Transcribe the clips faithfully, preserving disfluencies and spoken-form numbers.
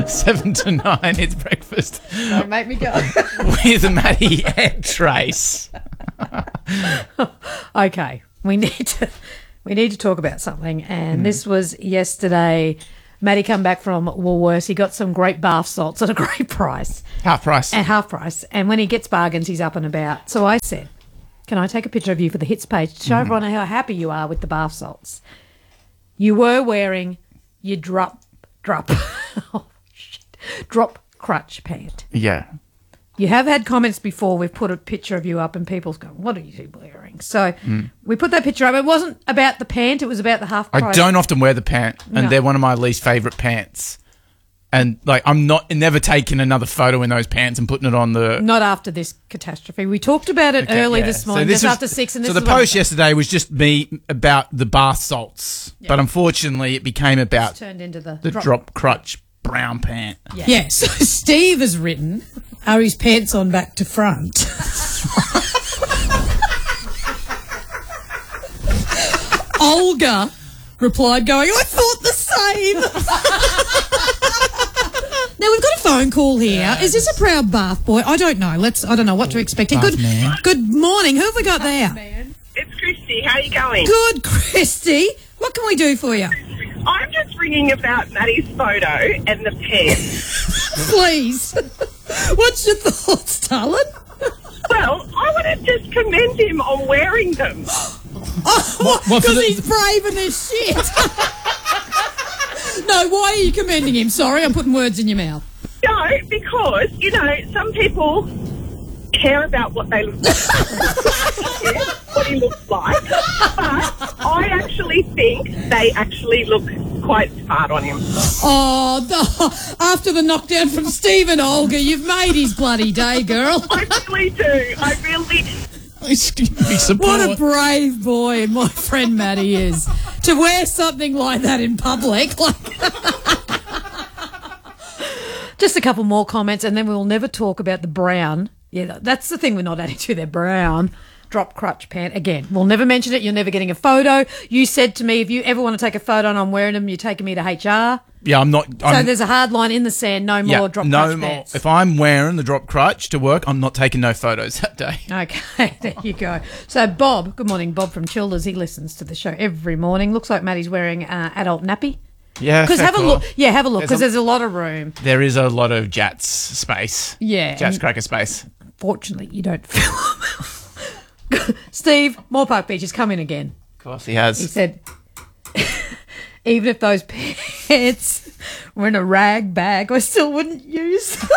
Seven to nine, it's breakfast. Don't make me go. With Maddie and Trace. Okay, we need to we need to talk about something, and mm. this was yesterday. Maddie come back from Woolworths. He got some great bath salts at a great price. Half price. At half price. And when he gets bargains, he's up and about. So I said, can I take a picture of you for the hits page to show mm. everyone how happy you are with the bath salts? You were wearing your drop, drop, oh, shit, drop crutch pant. Yeah. You have had comments before. We've put a picture of you up and people's going, what are you wearing? So mm. we put that picture up. It wasn't about the pant. It was about the half price. I don't often wear the pant, and no. they're one of my least favourite pants. And, like, I'm not never taking another photo in those pants and putting it on the... Not after this catastrophe. We talked about it okay, early yeah. this morning, so this just was, after six. And this so the post yesterday was just me about the bath salts. Yeah. But unfortunately, it became about it's turned into the, the drop, drop crutch brown pant. Yeah. yeah, so Steve has written, are his pants on back to front? Olga replied going, I thought the same. Now, we've got a phone call here. Yes. Is this a proud bath boy? I don't know. Let's. I don't know what to expect. Good, man. Good morning. Who have we got there? Man. It's Christy. How are you going? Good, Christy. What can we do for you? I'm just ringing about Maddie's photo and the pants. Please. What's your thoughts, darling? Well, I want to just commend him on wearing them. Oh, because he's brave and there's shit. No, why are you commending him? Sorry, I'm putting words in your mouth. No, because, you know, some people care about what they look like, what he looks like, but I actually think they actually look quite smart on him. Oh, the, after the knockdown from Stephen Olga, you've made his bloody day, girl. I really do. I really What a brave boy my friend Maddie is. To wear something like that in public. Like Just a couple more comments and then we'll never talk about the brown. Yeah, that's the thing we're not adding to. They're brown drop crutch pant. Again, we'll never mention it. You're never getting a photo. You said to me, if you ever want to take a photo and I'm wearing them, you're taking me to H R. Yeah, I'm not. I'm, so there's a hard line in the sand. No more yeah, drop no crutch more. pants. If I'm wearing the drop crutch to work, I'm not taking no photos that day. Okay, there you go. So Bob, good morning, Bob from Childers. He listens to the show every morning. Looks like Maddie's wearing uh, adult nappy. Yeah, because have cool. a look. Yeah, have a look because there's, there's a lot of room. There is a lot of Jats space. Yeah, Jats cracker space. Fortunately, you don't feel. Steve, Moore Park Beaches, come in again. Of course, he has. He said, even if those pants were in a rag bag, I still wouldn't use them.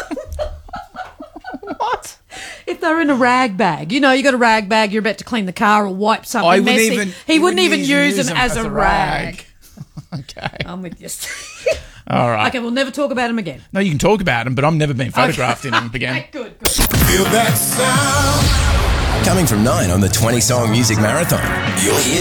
What? If they're in a rag bag, you know, you got a rag bag, you're about to clean the car or wipe something I messy. Even, he wouldn't even use, use them, them as, as a rag. rag. Okay. I'm with you, Steve. All right. Okay, we'll never talk about him again. No, you can talk about him, but I've never been photographed okay. in him again. Good, good. Feel that sound. Coming from nine on the twenty-song music marathon. You'll hear